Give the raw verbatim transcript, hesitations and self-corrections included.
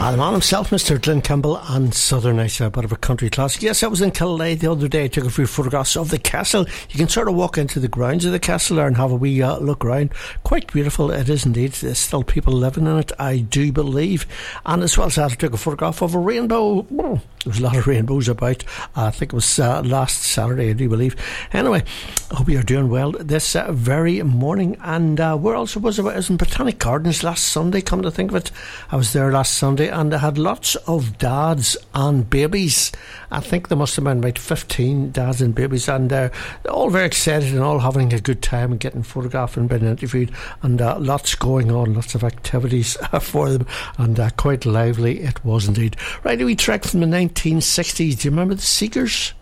Ah, the man himself, Mister Glenn Campbell, and Southern Nights, a bit of a country classic. Yes, I was in Killaloe the other day. I took a few photographs of the castle. You can sort of walk into the grounds of the castle there and have a wee uh, look around. Quite beautiful it is indeed. There's still people living in it, I do believe. And as well as that, I took a photograph of a rainbow. There was a lot of rainbows about. Uh, I think it was uh, last Saturday, I do believe. Anyway, I hope you're doing well this uh, very morning. And uh, where else was I? I was in Botanic Gardens last Sunday, come to think of it. I was there last Sunday and I had lots of dads and babies. I think there must have been about fifteen dads and babies, and uh, they're all very excited and all having a good time and getting photographed and being interviewed, and uh, lots going on, lots of activities for them, and uh, quite lively it was indeed. Right, a wee track from the nineteen sixties. Do you remember the Seekers?